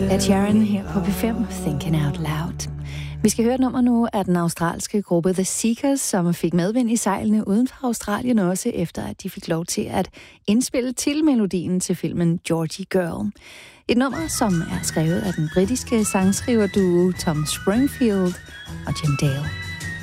Ed Sheeran her på P5, Thinking Out Loud. Vi skal høre et nummer nu af den australske gruppe The Seekers, som fik medvind i sejlene uden for Australien også, efter at de fik lov til at indspille titelmelodien til filmen Georgie Girl. Et nummer, som er skrevet af den britiske sangskriverduo Tom Springfield og Jim Dale.